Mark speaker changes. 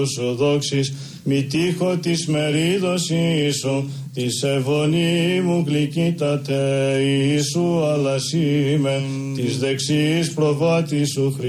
Speaker 1: σου δόξης, μη τύχω της μερίδωσής σου, της ευωνή μου γλυκύτατε Ιησού, αλλά σήμεν της δεξής προβάτης σου Χριστού.